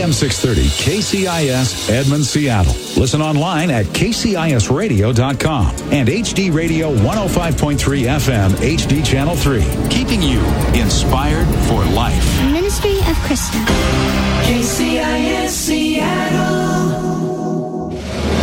AM 630 KCIS Edmond, Seattle. Listen online at kcisradio.com and HD Radio 105.3 FM HD Channel 3. Keeping you inspired for life. Ministry of Krista. KCIS Seattle.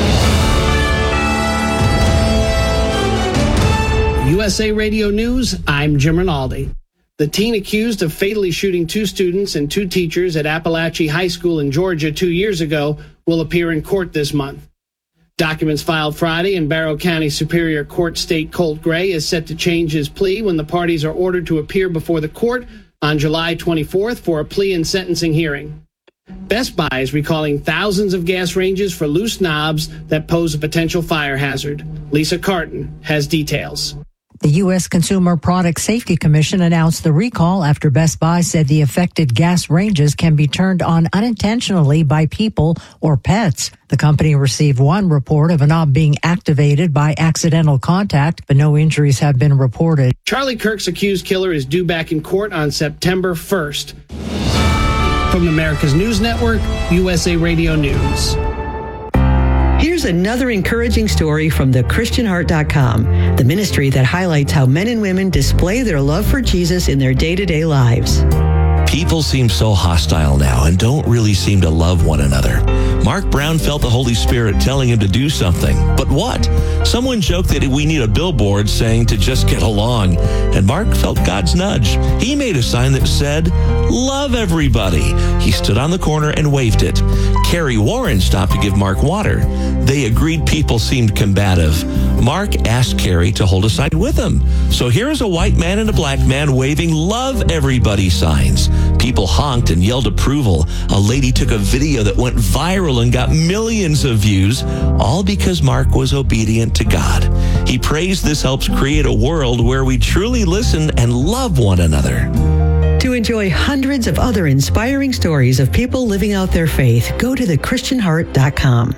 USA Radio News, I'm Jim Rinaldi. The teen accused of fatally shooting 2 students and 2 teachers at Appalachia High School in Georgia 2 years ago will appear in court this month. Documents filed Friday in Barrow County Superior Court State Colt Gray is set to change his plea when the parties are ordered to appear before the court on July 24th for a plea and sentencing hearing. Best Buy is recalling thousands of gas ranges for loose knobs that pose a potential fire hazard. Lisa Carton has details. The U.S. Consumer Product Safety Commission announced the recall after Best Buy said the affected gas ranges can be turned on unintentionally by people or pets. The company received 1 report of a knob being activated by accidental contact, but no injuries have been reported. Charlie Kirk's accused killer is due back in court on September 1st. From America's News Network, USA Radio News. Here's another encouraging story from thechristianheart.com, the ministry that highlights how men and women display their love for Jesus in their day-to-day lives. People seem so hostile now and don't really seem to love one another. Mark Brown felt the Holy Spirit telling him to do something. But what? Someone joked that we need a billboard saying to just get along. And Mark felt God's nudge. He made a sign that said, "Love everybody." He stood on the corner and waved it. Carrie Warren stopped to give Mark water. They agreed people seemed combative. Mark asked Carrie to hold a sign with him. So here's a white man and a black man waving "Love everybody" signs. People honked and yelled approval. A lady took a video that went viral and got millions of views, all because Mark was obedient to God. He prays this helps create a world where we truly listen and love one another. To enjoy hundreds of other inspiring stories of people living out their faith, go to thechristianheart.com.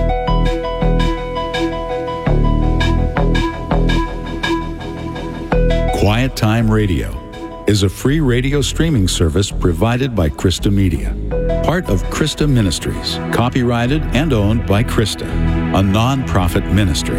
Quiet Time Radio is a free radio streaming service provided by Krista Media, part of Krista Ministries, copyrighted and owned by Krista, a non-profit ministry.